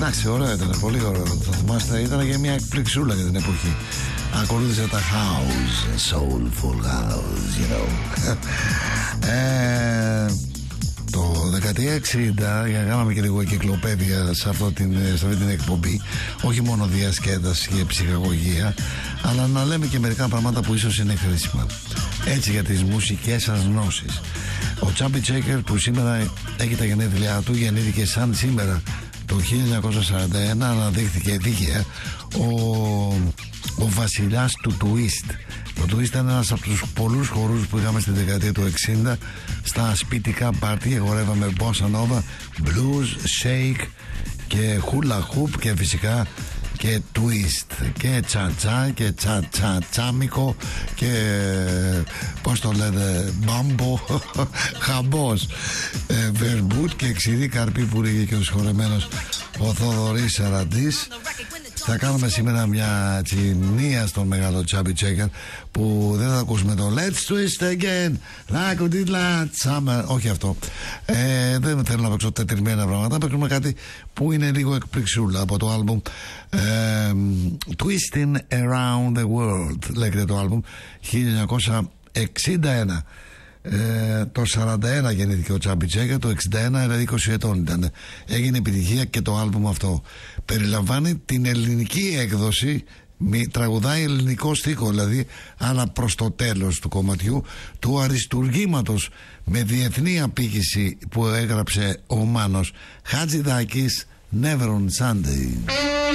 Εντάξει, ωραίο ήταν, πολύ ωραίο. Θα θυμάστε, ήταν και μια εκπληξούλα για την εποχή. Ακολούθησε τα House, Soulful House, you know. Το δεκαετία 60, για να κάναμε και λίγο εγκυκλοπαίδεια σε αυτή την εκπομπή, όχι μόνο διασκέδαση και ψυχαγωγία, αλλά να λέμε και μερικά πράγματα που ίσως είναι χρήσιμα. Έτσι, για τις μουσικές σας γνώσεις. Ο Chubby Checker, που σήμερα έχει τα γενέθλιά του, γεννήθηκε σαν σήμερα το 1941, αναδείχθηκε δίκαια ο βασιλιάς του Twist. Το Twist ήταν ένας από τους πολλούς χορούς που είχαμε στη δεκαετία του 60 στα σπιτικά πάρτι. Εγωρεύαμε bossa nova, blues, shake και hula hoop και φυσικά και twist και τσατσά και τσατσάμικο και πώς το λέτε, μπάμπο, χαμπός, βερμπούτ και ξηρή καρπί που ρίγε και ο σχολεμένος ο Θοδωρής Σαραντής. Θα κάνουμε σήμερα μια τσινία στον μεγάλο Chubby Checker, που δεν θα ακούσουμε το Let's Twist Again like we did last summer. Όχι αυτό, δεν θέλω να παίξω τετριμένα πράγματα. Παίξουμε κάτι που είναι λίγο εκπληξούλα από το άλμπουμ Twisting Around the World, λέγεται το άλμπουμ, 1961. Το 41 γεννήθηκε ο Chubby Checker, το 61 δηλαδή 20 ετών ήταν. Έγινε επιτυχία και το άλμπουμ αυτό. Περιλαμβάνει την ελληνική έκδοση, τραγουδάει ελληνικό στίχο δηλαδή, αλλά προς το τέλος του κομματιού, του αριστουργήματος με διεθνή απήχηση που έγραψε ο Μάνος Χατζηδάκης, Never on Sunday.